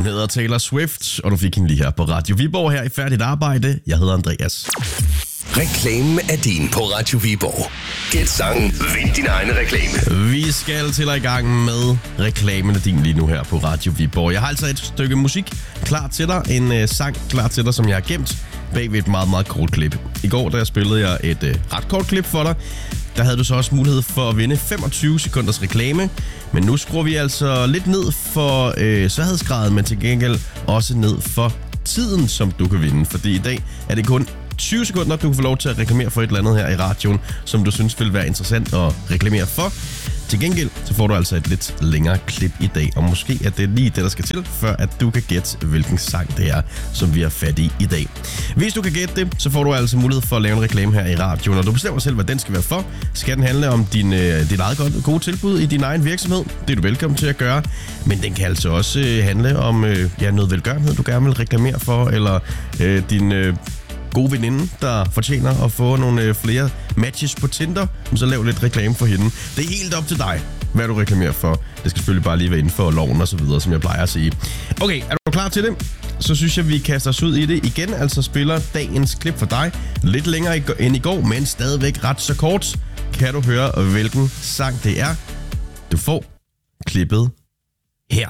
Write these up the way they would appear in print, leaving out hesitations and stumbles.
Hun hedder Taylor Swift, og du fik hende lige her på Radio Viborg her i Færdigt Arbejde. Jeg hedder Andreas. Reklamen er din på Radio Viborg. Gæt sangen, vind din egen reklame. Vi skal til at i gang med reklamen af din lige nu her på Radio Viborg. Jeg har altså et stykke musik klar til dig. En sang klar til dig, som jeg har gemt bag ved et meget, meget kort klip. I går, der spillede jeg et ret kort klip for dig. Der havde du så også mulighed for at vinde 25 sekunders reklame. Men nu skruer vi altså lidt ned for sværhedsgraden, men til gengæld også ned for tiden, som du kan vinde. Fordi i dag er det kun 20 sekunder, du kan få lov til at reklamere for et eller andet her i radioen, som du synes vil være interessant at reklamere for. Til gengæld, så får du altså et lidt længere klip i dag, og måske er det lige det, der skal til, før at du kan gætte, hvilken sang det er, som vi har fat i dag. Hvis du kan gætte det, så får du altså mulighed for at lave en reklame her i radioen, og du bestemmer selv, hvad den skal være for. Skal den handle om dit eget gode tilbud i din egen virksomhed? Det er du velkommen til at gøre, men den kan altså også handle om noget velgørenhed, du gerne vil reklamere for, eller din gode veninde, der fortjener at få nogle flere matches på Tinder, så lav lidt reklame for hende. Det er helt op til dig, hvad du reklamerer for. Det skal selvfølgelig bare lige være inden for loven og så videre, som jeg plejer at sige. Okay, er du klar til det? Så synes jeg, vi kaster os ud i det igen. Altså spiller dagens klip for dig. Lidt længere end i går, men stadigvæk ret så kort. Kan du høre, hvilken sang det er? Du får klippet her.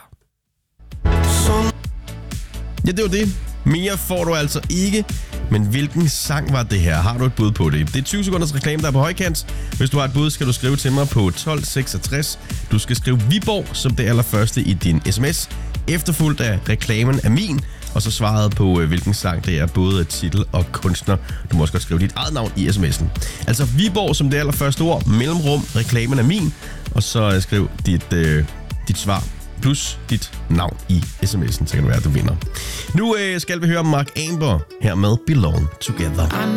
Ja, det var det. Mere får du altså ikke. Men hvilken sang var det her? Har du et bud på det? Det er 20 sekunders reklame, der er på højkant. Hvis du har et bud, skal du skrive til mig på 1266. Du skal skrive Viborg som det allerførste i din sms. Efterfulgt af reklamen er min. Og så svaret på, hvilken sang det er, både titel og kunstner. Du må også godt skrive dit eget navn i sms'en. Altså Viborg som det allerførste ord, mellemrum, reklamen er min. Og så skriv dit svar plus dit navn i sms'en, så kan det være, at du vinder. Nu skal vi høre Mark Amber her med Belong Together.